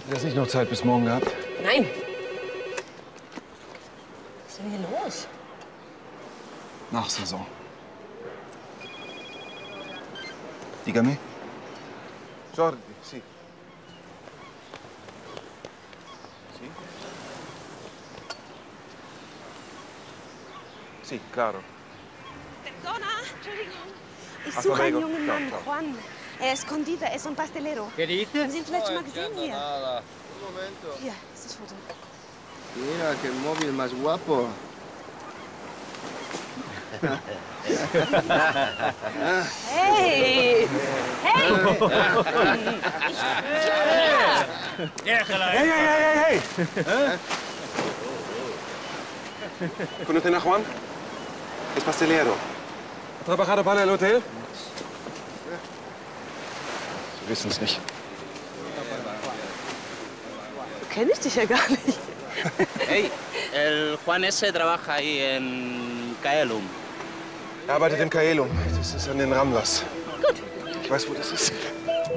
Du hast nicht noch Zeit bis morgen gehabt? Nein. Was ist denn hier los? Nachsaison. Dígame. Jordi, sì. Sì? Sì, claro. Perdona, Entschuldigung. Ich Hasta suche einen luego. jungen Ciao, Mann, ciao. Juan. Er ist Condita, er ist un pastelero. ¿Qué dices? Haben Sie ihn vielleicht schon mal gesehen hier? Nada. Un momento. Hier ist das Foto. Mira, qué móvil más guapo. Hey! Hey! Déjala. Hey! ¿Conocen a Juan? Es pastelero. ¿Ha trabajado para el hotel? Sie wissen es nicht. Kenne ich dich ja gar nicht. Hey, el Juan ese trabaja ahí en Kaelum. Er arbeitet im Kaelum. Das ist an den Ramlas. Gut. Ich weiß, wo das ist.